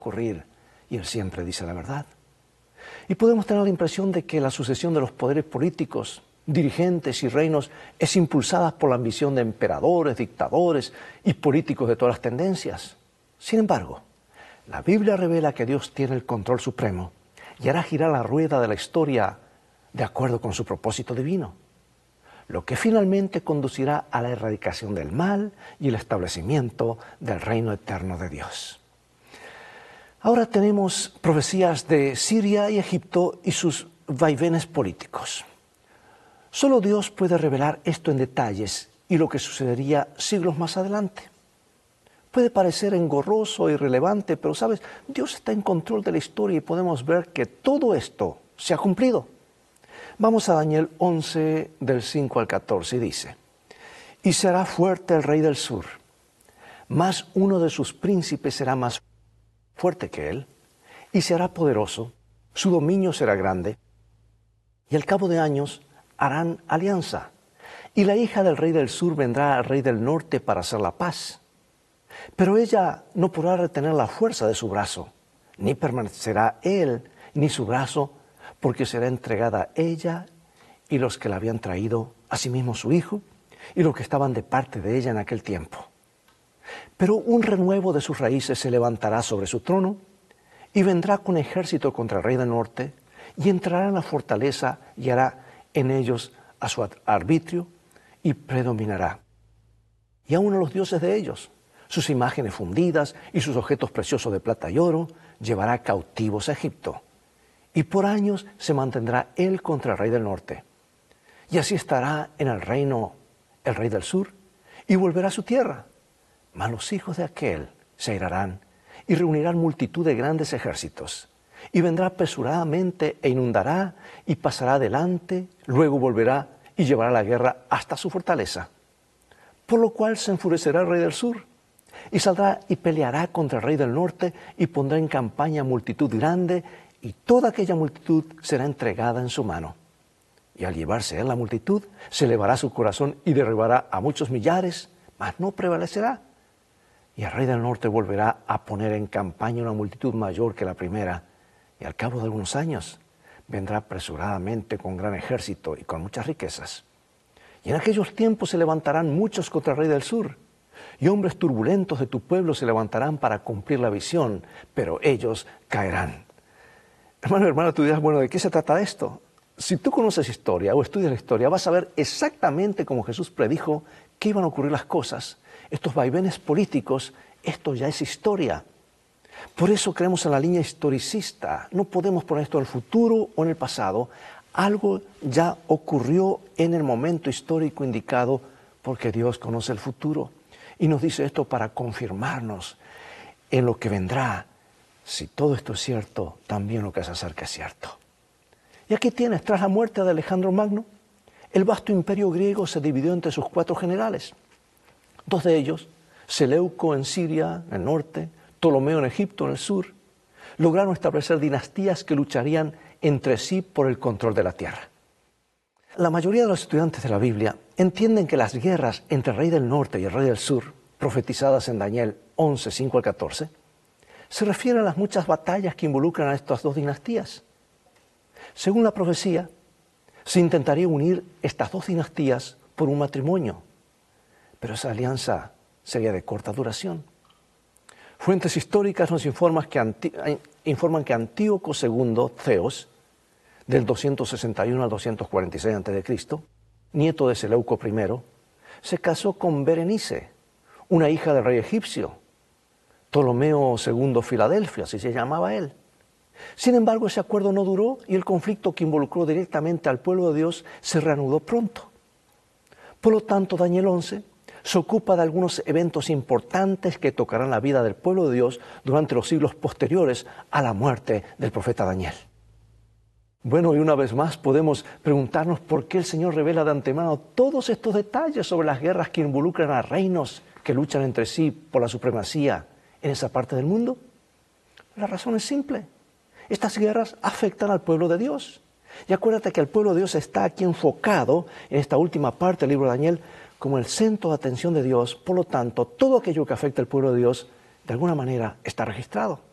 ocurrir y Él siempre dice la verdad. Y podemos tener la impresión de que la sucesión de los poderes políticos, dirigentes y reinos es impulsada por la ambición de emperadores, dictadores y políticos de todas las tendencias. Sin embargo, la Biblia revela que Dios tiene el control supremo y hará girar la rueda de la historia de acuerdo con su propósito divino, lo que finalmente conducirá a la erradicación del mal y el establecimiento del reino eterno de Dios. Ahora tenemos profecías de Siria y Egipto y sus vaivenes políticos. Solo Dios puede revelar esto en detalles y lo que sucedería siglos más adelante. Puede parecer engorroso e irrelevante, pero sabes, Dios está en control de la historia y podemos ver que todo esto se ha cumplido. Vamos a Daniel 11, del 5 al 14, y dice: «Y será fuerte el rey del sur, mas uno de sus príncipes será más fuerte que él, y será poderoso, su dominio será grande, y al cabo de años harán alianza, y la hija del rey del sur vendrá al rey del norte para hacer la paz. Pero ella no podrá retener la fuerza de su brazo, ni permanecerá él ni su brazo, porque será entregada ella y los que la habían traído, asimismo su hijo, y los que estaban de parte de ella en aquel tiempo. Pero un renuevo de sus raíces se levantará sobre su trono, y vendrá con ejército contra el rey del norte, y entrará en la fortaleza y hará en ellos a su arbitrio, y predominará. Y aun a los dioses de ellos, sus imágenes fundidas y sus objetos preciosos de plata y oro, llevará cautivos a Egipto. Y por años se mantendrá él contra el rey del norte. Y así estará en el reino el rey del sur, y volverá a su tierra. Mas los hijos de aquel se airarán y reunirán multitud de grandes ejércitos. Y vendrá apresuradamente e inundará y pasará adelante, luego volverá y llevará la guerra hasta su fortaleza. Por lo cual se enfurecerá el rey del sur, y saldrá y peleará contra el rey del norte, y pondrá en campaña multitud grande, y toda aquella multitud será entregada en su mano. Y al llevarse él la multitud, se elevará su corazón y derribará a muchos millares, mas no prevalecerá. Y el rey del norte volverá a poner en campaña una multitud mayor que la primera, y al cabo de algunos años vendrá apresuradamente con gran ejército y con muchas riquezas. Y en aquellos tiempos se levantarán muchos contra el rey del sur, y hombres turbulentos de tu pueblo se levantarán para cumplir la visión, pero ellos caerán». Hermano, tú dirás, bueno, ¿de qué se trata esto? Si tú conoces historia o estudias la historia, vas a ver exactamente como Jesús predijo que iban a ocurrir las cosas. Estos vaivenes políticos, esto ya es historia. Por eso creemos en la línea historicista. No podemos poner esto en el futuro o en el pasado. Algo ya ocurrió en el momento histórico indicado, porque Dios conoce el futuro. Y nos dice esto para confirmarnos en lo que vendrá. Si todo esto es cierto, también lo que se acerca es cierto. Y aquí tienes, tras la muerte de Alejandro Magno, el vasto imperio griego se dividió entre sus 4 generales. 2 de ellos, Seleuco en Siria, en el norte, Ptolomeo en Egipto, en el sur, lograron establecer dinastías que lucharían entre sí por el control de la tierra. La mayoría de los estudiantes de la Biblia entienden que las guerras entre el rey del norte y el rey del sur, profetizadas en Daniel 11, 5 al 14, se refieren a las muchas batallas que involucran a estas 2 dinastías. Según la profecía, se intentaría unir estas 2 dinastías por un matrimonio, pero esa alianza sería de corta duración. Fuentes históricas nos informan que Antíoco II Theos, del 261 al 246 a.C., nieto de Seleuco I, se casó con Berenice, una hija del rey egipcio, Ptolomeo II Filadelfio, así se llamaba él. Sin embargo, ese acuerdo no duró y el conflicto que involucró directamente al pueblo de Dios se reanudó pronto. Por lo tanto, Daniel 11 se ocupa de algunos eventos importantes que tocarán la vida del pueblo de Dios durante los siglos posteriores a la muerte del profeta Daniel. Bueno, y una vez más podemos preguntarnos por qué el Señor revela de antemano todos estos detalles sobre las guerras que involucran a reinos que luchan entre sí por la supremacía en esa parte del mundo. La razón es simple. Estas guerras afectan al pueblo de Dios. Y acuérdate que el pueblo de Dios está aquí enfocado en esta última parte del libro de Daniel como el centro de atención de Dios. Por lo tanto, todo aquello que afecta al pueblo de Dios, de alguna manera, está registrado.